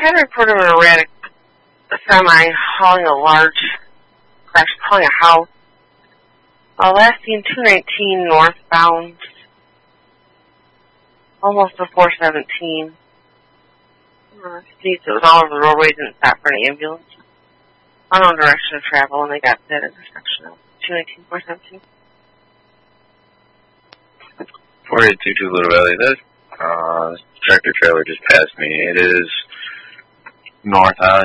had a report of an erratic semi hauling a house. Last seen 219 northbound, almost to 417. It was all over the roadway, didn't stop for an ambulance. Unknown direction of travel, and they got to that intersection of 219, 417. 4822 Little Valley, that tractor trailer just passed me. It is north on